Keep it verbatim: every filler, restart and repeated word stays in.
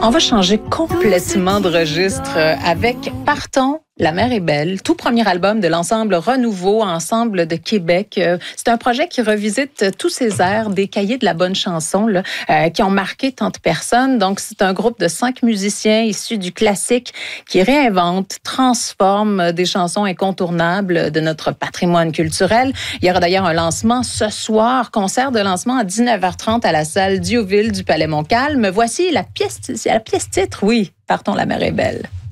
On va changer complètement de registre avec Partons, la mer est belle, tout premier album de l'ensemble Renouveau, ensemble de Québec. C'est un projet qui revisite tous ces airs des cahiers de la bonne chanson là, euh, qui ont marqué tant de personnes. Donc, c'est un groupe de cinq musiciens issus du classique qui réinventent, transforment des chansons incontournables de notre patrimoine culturel. Il y aura d'ailleurs un lancement ce soir, concert de lancement à dix-neuf heures trente à la salle Diouville du Palais Montcalm. Voici la pièce, la pièce titre, oui, Partons, la mer est belle.